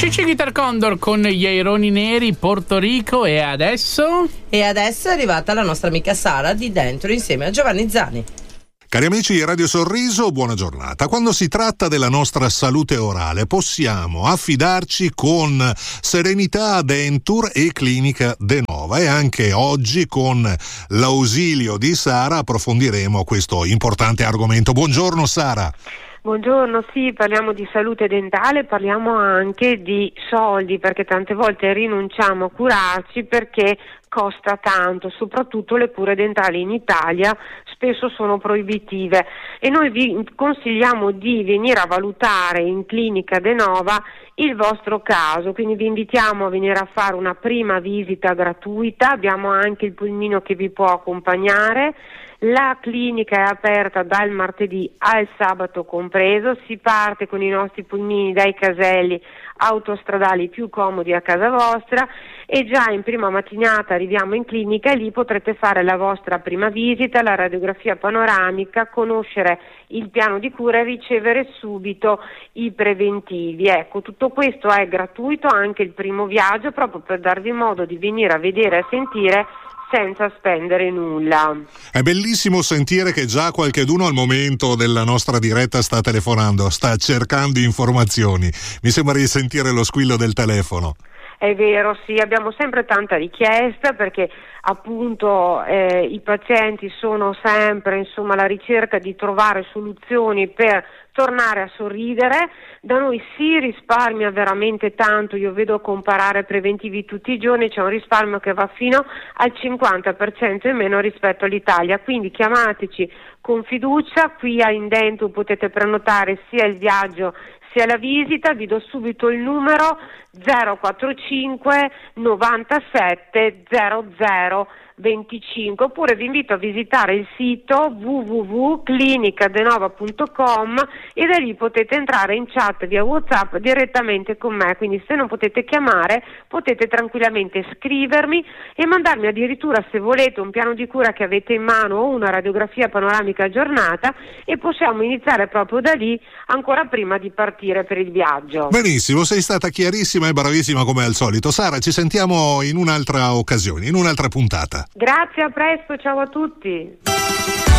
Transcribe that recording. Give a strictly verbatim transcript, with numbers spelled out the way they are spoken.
Amici Guitar Condor con gli Aironi Neri, Porto Rico, e adesso? E adesso è arrivata la nostra amica Sara di dentro insieme a Giovanni Zani. Cari amici di Radio Sorriso, buona giornata. Quando si tratta della nostra salute orale possiamo affidarci con serenità Denture e Clinica Denova, e anche oggi con l'ausilio di Sara approfondiremo questo importante argomento. Buongiorno Sara. Buongiorno, sì, parliamo di salute dentale, parliamo anche di soldi, perché tante volte rinunciamo a curarci perché costa tanto, soprattutto le cure dentali in Italia spesso sono proibitive, e noi vi consigliamo di venire a valutare in Clinica Denova il vostro caso, quindi vi invitiamo a venire a fare una prima visita gratuita, abbiamo anche il pulmino che vi può accompagnare. La clinica è aperta dal martedì al sabato compreso, si parte con i nostri pulmini dai caselli autostradali più comodi a casa vostra, e già in prima mattinata arriviamo in clinica e lì potrete fare la vostra prima visita, la radiografia panoramica, conoscere il piano di cura e ricevere subito i preventivi. Ecco, tutto questo è gratuito, anche il primo viaggio, proprio per darvi modo di venire a vedere e a sentire senza spendere nulla. È bellissimo sentire che già qualcheduno al momento della nostra diretta sta telefonando, sta cercando informazioni. Mi sembra di sentire lo squillo del telefono. È vero, sì, abbiamo sempre tanta richiesta perché appunto eh, i pazienti sono sempre insomma alla ricerca di trovare soluzioni per tornare a sorridere. Da noi si risparmia veramente tanto, io vedo comparare preventivi tutti i giorni, c'è un risparmio che va fino al cinquanta per cento in meno rispetto all'Italia, quindi chiamateci con fiducia, qui a Indento potete prenotare sia il viaggio sia la visita, vi do subito il numero zero quattro cinque novantasette zero zero venticinque, oppure vi invito a visitare il sito w w w punto clinica denova punto com e da lì potete entrare in chat via WhatsApp direttamente con me, quindi se non potete chiamare potete tranquillamente scrivermi e mandarmi addirittura, se volete, un piano di cura che avete in mano o una radiografia panoramica aggiornata, e possiamo iniziare proprio da lì ancora prima di partire per il viaggio. Benissimo, sei stata chiarissima e bravissima come al solito. Sara, ci sentiamo in un'altra occasione, in un'altra puntata. Grazie, a presto, ciao a tutti.